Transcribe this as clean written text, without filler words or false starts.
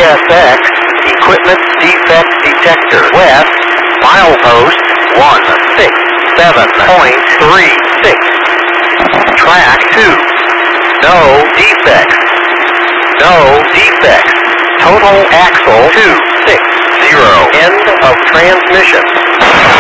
CSX, equipment defect detector, west, milepost 167.36. Track 2, no defects. No defects. Total axle 260. End of transmission.